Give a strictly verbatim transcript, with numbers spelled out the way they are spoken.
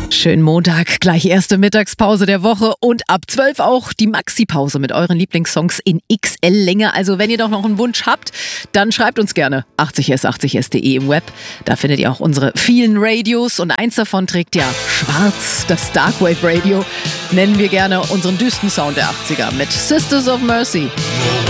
Schönen Montag, gleich erste Mittagspause der Woche und ab zwölf auch die Maxi-Pause mit euren Lieblingssongs in X L-Länge. Also wenn ihr doch noch einen Wunsch habt, dann schreibt uns gerne achtzig s achtzig s punkt de im Web. Da findet ihr auch unsere vielen Radios und eins davon trägt ja schwarz, das Darkwave Radio. Nennen wir gerne unseren düsten Sound der achtziger mit Sisters of Mercy.